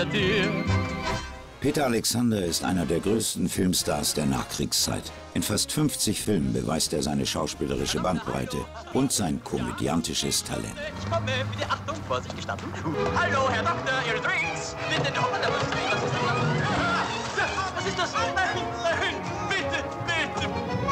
der Tür. Peter Alexander ist einer der größten Filmstars der Nachkriegszeit. In fast 50 Filmen beweist er seine schauspielerische Bandbreite und sein komödiantisches Talent. Ich komme, bitte Achtung, Vorsicht gestatten. Hallo, Herr Doktor, Ihre Drinks. Bitte noch